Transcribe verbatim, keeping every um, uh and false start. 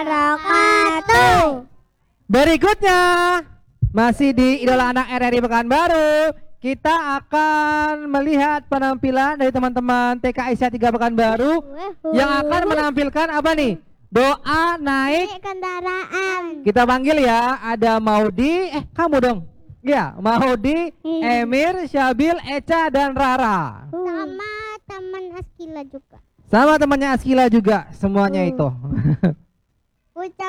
wabarakatuh. Berikutnya masih di Idola Anak R R I Pekanbaru, kita akan melihat penampilan dari teman-teman T K Isya tiga Pekanbaru yang akan menampilkan apa nih? Doa naik Naik kendaraan. Kita panggil ya, ada Maudi, eh kamu dong. Ya, Maudi, Emir, Syabil, Eca dan Rara. Sama teman Askila juga. Sama temannya Askila juga, semuanya itu. Ucap